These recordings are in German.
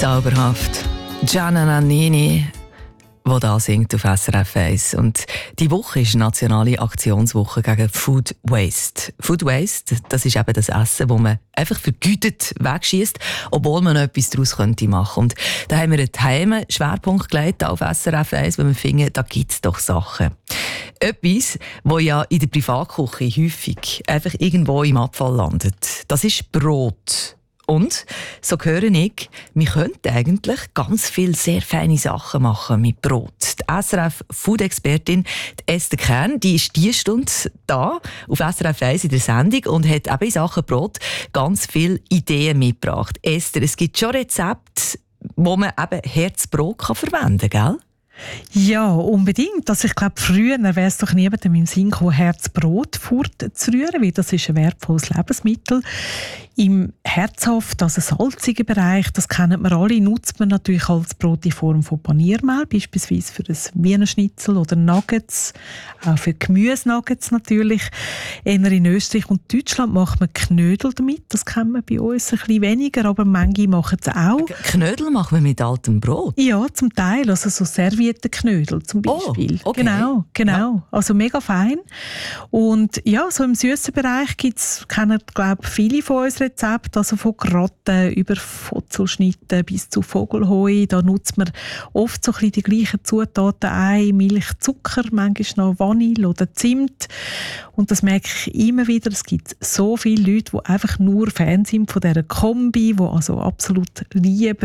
Zauberhaft. Gianna Nannini, die da singt auf SRF 1. Und die Woche ist nationale Aktionswoche gegen Food Waste. Food Waste, das ist eben das Essen, das man einfach vergütet wegschießt, obwohl man noch etwas daraus machen könnte. Und da haben wir einen Themenschwerpunkt gelegt auf SRF 1, weil wir finden, da gibt es doch Sachen. Etwas, das ja in der Privatküche häufig einfach irgendwo im Abfall landet. Das ist Brot. Und, so höre ich, wir könnten eigentlich ganz viele sehr feine Sachen machen mit Brot. Die SRF-Food-Expertin Esther Kern, die ist diese Stunde da auf SRF 1 in der Sendung und hat eben in Sachen Brot ganz viele Ideen mitgebracht. Esther, es gibt schon Rezepte, wo man eben Herzbrot verwenden kann, gell? Ja, unbedingt. Also ich glaube, früher wäre es doch niemandem im Sinn gekommen, Herzbrot vorzurühren, weil das ist ein wertvolles Lebensmittel. Im herzhaft, also salzigen Bereich, das kennen wir alle, nutzt man natürlich als Brot in Form von Paniermehl, beispielsweise für ein Wiener Schnitzel oder Nuggets, auch für Gemüsenuggets natürlich. Eher in Österreich und Deutschland macht man Knödel damit, das kennen wir bei uns ein bisschen weniger, aber manche machen es auch. Knödel machen wir mit altem Brot? Ja, zum Teil, also so Serviettenknödel zum Beispiel. Oh, okay. Genau. Ja. Also mega fein. Und ja, so im süßen Bereich kennen, glaube ich, viele von uns Rezepte, also von Gratten über Fotzelschnitten bis zu Vogelhoi. Da nutzt man oft so ein bisschen die gleichen Zutaten: Ei, Milch, Zucker, manchmal noch Vanille oder Zimt. Und das merke ich immer wieder. Es gibt so viele Leute, die einfach nur Fan sind von dieser Kombi, die also absolut lieben,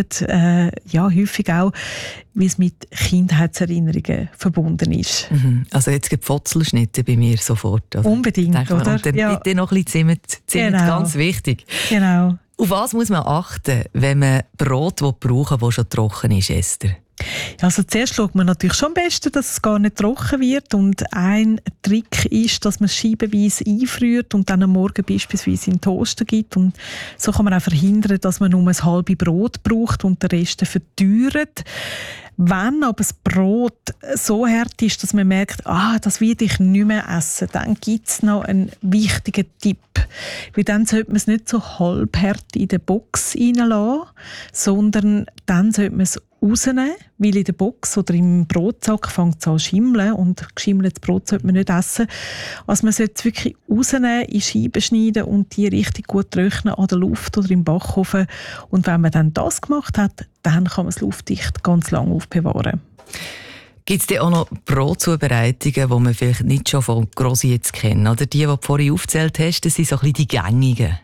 häufig auch, wie es mit Kindheitserinnerungen verbunden ist. Also jetzt gibt es Fotzelschnitte bei mir sofort. Oder? Unbedingt, oder? Und dann bitte noch ein bisschen Zimt, Genau. Ganz wichtig. Genau. Auf was muss man achten, wenn man Brot brauchen will, das schon trocken ist, Esther? Also zuerst schaut man natürlich schon am besten, dass es gar nicht trocken wird. Und ein Trick ist, dass man es scheibenweise einfriert und dann am Morgen beispielsweise in den Toaster gibt. Und so kann man auch verhindern, dass man nur ein halbes Brot braucht und den Rest verteuert. Wenn aber das Brot so hart ist, dass man merkt, das werde ich nicht mehr essen, dann gibt es noch einen wichtigen Tipp. Weil dann sollte man es nicht so halbhart in die Box reinlassen, sondern dann sollte man es rausnehmen, weil in der Box oder im Brotsack fängt es an zu schimmeln und geschimmeltes Brot sollte man nicht essen. Also man sollte es wirklich rausnehmen, in Scheiben schneiden und die richtig gut trocknen an der Luft oder im Backofen. Und wenn man dann das gemacht hat, dann kann man es luftdicht ganz lange aufbewahren. Gibt es denn auch noch Brotzubereitungen, die man vielleicht nicht schon von Grossi jetzt kennen? Oder die du vorhin aufgezählt hast, das sind so ein bisschen die gängigen?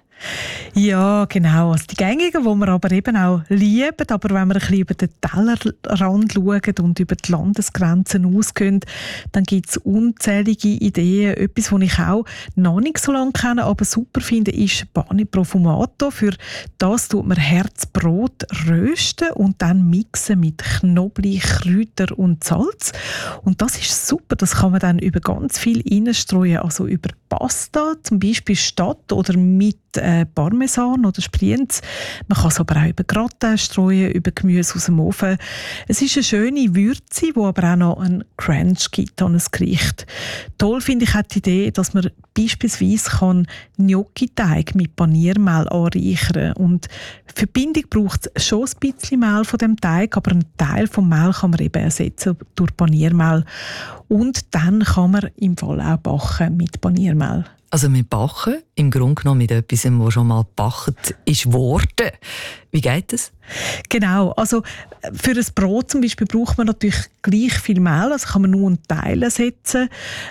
Ja, genau. Also die gängigen, die wir aber eben auch lieben. Aber wenn wir ein bisschen über den Tellerrand schauen und über die Landesgrenzen ausgehen, dann gibt es unzählige Ideen. Etwas, was ich auch noch nicht so lange kenne, aber super finde, ist Pane Profumato. Für das tut man Herzbrot rösten und dann mixen mit Knoblauch, Kräuter und Salz. Und das ist super. Das kann man dann über ganz viel reinstreuen. Also über Pasta, zum Beispiel statt oder mit Parmesan oder Sprienz. Man kann es aber auch über Gratin streuen, über Gemüse aus dem Ofen. Es ist eine schöne Würze, die aber auch noch einen Crunch gibt an ein Gericht. Toll finde ich auch die Idee, dass man beispielsweise Gnocchi-Teig mit Paniermehl anreichern kann. Und für die Bindung braucht es schon ein bisschen Mehl von dem Teig, aber einen Teil vom Mehl kann man eben ersetzen durch Paniermehl. Und dann kann man im Fall auch backen mit Paniermehl. Also wir backen im Grunde genommen mit etwas, das schon mal gebacken ist worden. Wie geht das? Genau, also für ein Brot zum Beispiel braucht man natürlich gleich viel Mehl, also kann man nur einen Teil ersetzen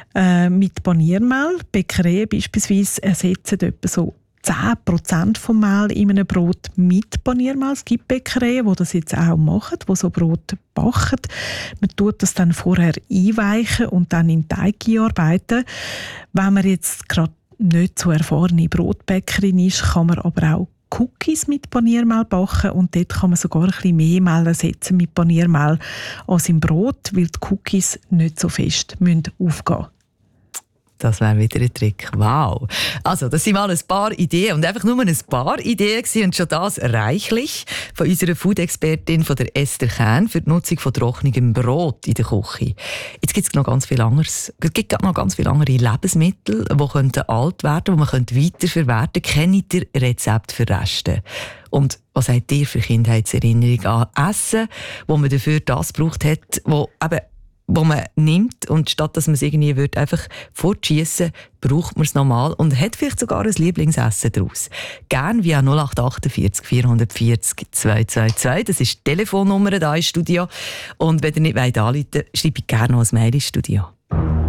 mit Paniermehl. Bäckereien beispielsweise ersetzen etwa so 10% vom Mehl in einem Brot mit Paniermehl. Es gibt Bäckereien, die das jetzt auch machen, die so Brot backen. Man tut das dann vorher einweichen und dann in den Teig einarbeiten. Wenn man jetzt gerade nicht so erfahrene Brotbäckerin ist, kann man aber auch Cookies mit Paniermehl backen und dort kann man sogar ein bisschen mehr Mehl ersetzen mit Paniermehl als im Brot, weil die Cookies nicht so fest aufgehen müssen. Das wäre wieder ein Trick. Wow. Also, das sind mal ein paar Ideen. Und einfach nur ein paar Ideen gewesen, und schon das reichlich von unserer Food-Expertin, von der Esther Kern, für die Nutzung von trockenem Brot in der Küche. Jetzt gibt es noch ganz viel anderes. Es gibt noch ganz viele andere Lebensmittel, die alt werden könnten, die man weiterverwerten könnte. Kennt ihr Rezepte für Reste? Und was habt ihr für Kindheitserinnerung an Essen, wo man dafür das gebraucht hat, wo man nimmt und statt dass man es irgendwie einfach fortschiessen, braucht man es nochmal und hat vielleicht sogar ein Lieblingsessen daraus. Gerne via 0848 440 222. Das ist die Telefonnummer hier im Studio. Und wenn ihr nicht anrufen wollt, schreibt gerne noch ein Mail ins Studio.